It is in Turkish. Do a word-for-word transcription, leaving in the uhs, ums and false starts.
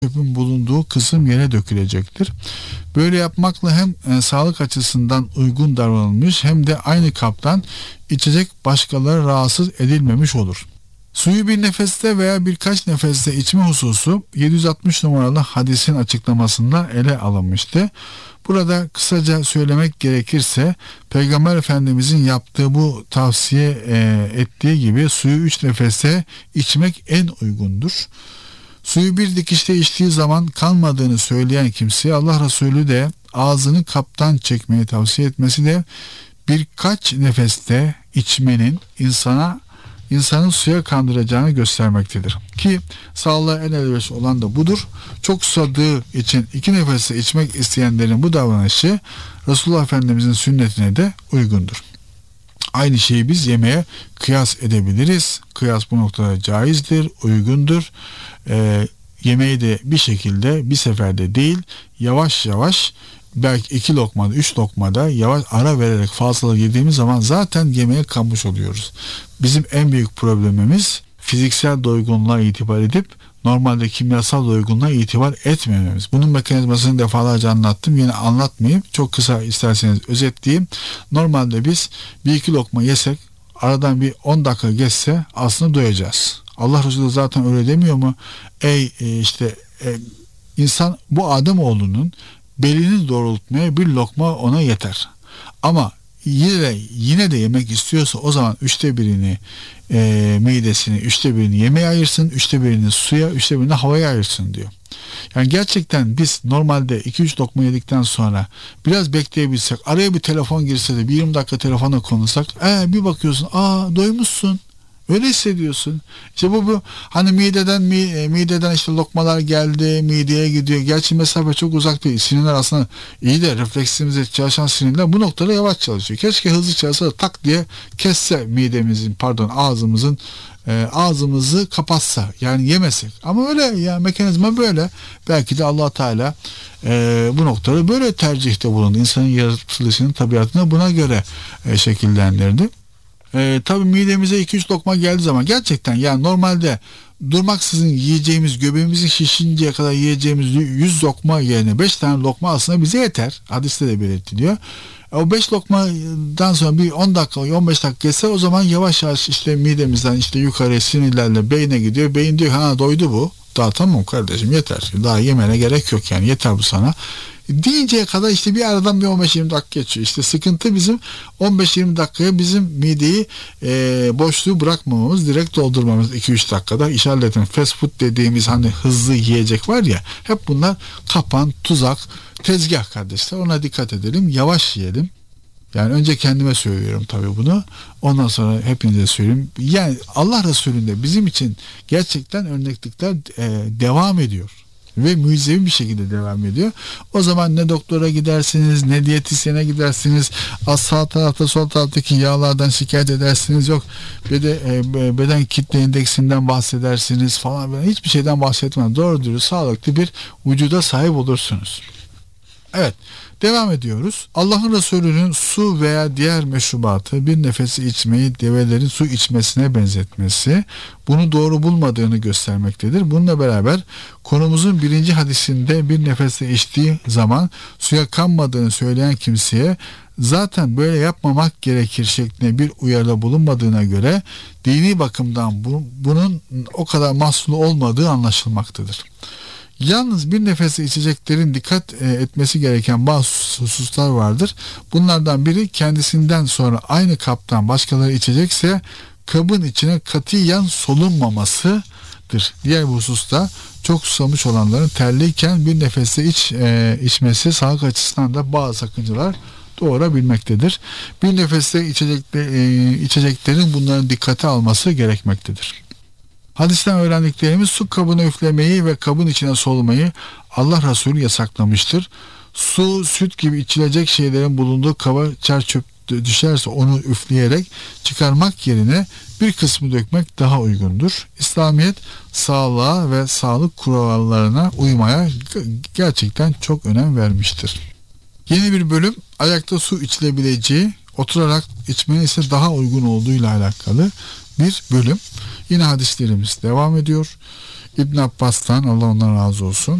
çöpün bulunduğu kısım yere dökülecektir. Böyle yapmakla hem e, sağlık açısından uygun davranılmış hem de aynı kaptan içecek başkaları rahatsız edilmemiş olur. Suyu bir nefeste veya birkaç nefeste içme hususu yedi yüz altmış numaralı hadisin açıklamasında ele alınmıştı. Burada kısaca söylemek gerekirse Peygamber Efendimizin yaptığı bu tavsiye e, ettiği gibi suyu üç nefeste içmek en uygundur. Suyu bir dikişte içtiği zaman kalmadığını söyleyen kimseye Allah Resulü de ağzını kaptan çekmeyi tavsiye etmesi de birkaç nefeste içmenin insana insanın suya kandıracağını göstermektedir. Ki sağlığa en elverişli olan da budur. Çok susadığı için iki nefeste içmek isteyenlerin bu davranışı Resulullah Efendimizin sünnetine de uygundur. Aynı şeyi biz yemeğe kıyas edebiliriz. Kıyas bu noktada caizdir, uygundur. Ee, yemeği de bir şekilde bir seferde değil, yavaş yavaş, belki iki lokmada, üç lokmada yavaş ara vererek fazla yediğimiz zaman zaten yemeğe kanmış oluyoruz. Bizim en büyük problemimiz fiziksel doygunluğa itibar edip normalde kimyasal doygunluğa itibar etmememiz. Bunun mekanizmasını defalarca anlattım. Yine anlatmayayım. Çok kısa isterseniz özetleyeyim. Normalde biz bir iki lokma yesek aradan bir on dakika geçse aslında doyacağız. Allah Resulü zaten öyle demiyor mu? Ey e, işte e, insan bu Ademoğlunun belini doğrultmaya bir lokma ona yeter. Ama yine de, yine de yemek istiyorsa o zaman üçte birini e, midesini, üçte birini yemeğe ayırsın, üçte birini suya, üçte birini havaya ayırsın diyor. Yani gerçekten biz normalde iki üç lokma yedikten sonra biraz bekleyebilsek, araya bir telefon girse de bir yirmi dakika telefona konuşsak, ee, bir bakıyorsun, aa doymuşsun. Öyle hissediyorsun. İşte bu, bu hani mideden mi, mideden işte lokmalar geldi, mideye gidiyor. Gerçi mesafe çok uzak değil. Sinirler aslında iyi de refleksimizde çalışan sinirler bu noktada yavaş çalışıyor. Keşke hızlı çalışsa da tak diye kesse midemizin, pardon ağzımızın e, ağzımızı kapatsa. Yani yemesek. Ama öyle ya, mekanizma böyle. Belki de Allah Teala e, bu noktada böyle tercihte bulundu. İnsanın yaratılışının tabiatını buna göre e, şekillendirdi. Ee, tabii midemize iki üç lokma geldiği zaman gerçekten yani normalde durmaksızın yiyeceğimiz, göbeğimizin şişinceye kadar yiyeceğimiz yüz lokma yerine beş tane lokma aslında bize yeter. Hadiste de belirtiliyor. O beş lokmadan sonra bir on dakika on beş dakika geçse o zaman yavaş yavaş işte midemizden işte yukarı sinirlerle beyne gidiyor. Beyin diyor ha doydu bu. Daha tamam kardeşim yeter. Daha yemene gerek yok yani, yeter bu sana. Deyinceye kadar işte bir aradan bir on beş yirmi dakika geçiyor. İşte sıkıntı bizim on beş yirmi dakikaya bizim mideyi e, boşluğu bırakmamamız, direkt doldurmamız iki üç dakikada. İşaretin fast food dediğimiz hani hızlı yiyecek var ya, hep bunlar kapan, tuzak, tezgah kardeşler. Ona dikkat edelim. Yavaş yiyelim. Yani önce kendime söylüyorum tabii bunu. Ondan sonra hepinize söyleyeyim. Yani Allah Resulü'nde bizim için gerçekten örneklikler e, devam ediyor. Ve mucizevi bir şekilde devam ediyor. O zaman ne doktora gidersiniz, ne diyetisyene gidersiniz, az sağ tarafta sol taraftaki yağlardan şikayet edersiniz, yok bir de e, beden kitle indeksinden bahsedersiniz falan, böyle hiçbir şeyden bahsetmez. Doğru dürüst sağlıklı bir vücuda sahip olursunuz. Evet, devam ediyoruz. Allah'ın Resulü'nün su veya diğer meşrubatı bir nefesi içmeyi develerin su içmesine benzetmesi bunu doğru bulmadığını göstermektedir. Bununla beraber konumuzun birinci hadisinde bir nefeste içtiği zaman suya kanmadığını söyleyen kimseye zaten böyle yapmamak gerekir şeklinde bir uyarıda bulunmadığına göre dini bakımdan bu, bunun o kadar mahsulu olmadığı anlaşılmaktadır. Yalnız bir nefeste içeceklerin dikkat etmesi gereken bazı hususlar vardır. Bunlardan biri kendisinden sonra aynı kaptan başkaları içecekse kabın içine katiyen solunmamasıdır. Diğer bir hususta çok susamış olanların terliyken bir nefeste iç, e, içmesi sağlık açısından da bazı sakıncalar doğurabilmektedir. Bir nefeste içecekler, e, içeceklerin bunların dikkate alması gerekmektedir. Hadisten öğrendiklerimiz su kabını üflemeyi ve kabın içine solumayı Allah Resulü yasaklamıştır. Su, süt gibi içilecek şeylerin bulunduğu kaba çer çöp düşerse onu üfleyerek çıkarmak yerine bir kısmı dökmek daha uygundur. İslamiyet sağlığa ve sağlık kurallarına uymaya gerçekten çok önem vermiştir. Yeni bir bölüm, ayakta su içilebileceği, oturarak içmenin ise daha uygun olduğuyla alakalı bir bölüm. Yine hadislerimiz devam ediyor. İbn Abbas'tan, Allah ondan razı olsun,